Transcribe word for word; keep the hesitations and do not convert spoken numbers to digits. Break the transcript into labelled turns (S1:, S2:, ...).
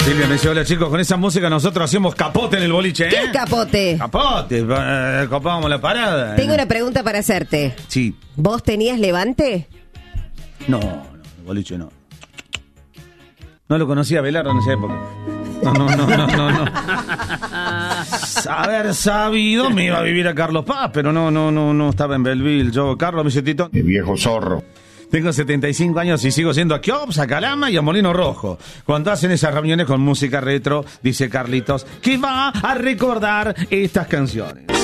S1: Silvia me dice, hola chicos, con esa música nosotros hacíamos capote en el boliche, ¿eh?
S2: ¿Qué capote?
S1: Capote, eh, copábamos la parada.
S2: Tengo una pregunta para hacerte.
S1: Sí.
S2: ¿Vos tenías levante?
S1: No, no, el boliche no. No lo conocía a Belardo en esa época. No, no, no, no, no, no. Haber sabido me iba a vivir a Carlos Paz, pero no, no, no, no estaba en Belleville. Yo, Carlos, me dice Tito.
S3: El viejo zorro.
S1: Tengo setenta y cinco años y sigo siendo a Kiops, a Calama y a Molino Rojo. Cuando hacen esas reuniones con música retro, dice Carlitos, que va a recordar estas canciones.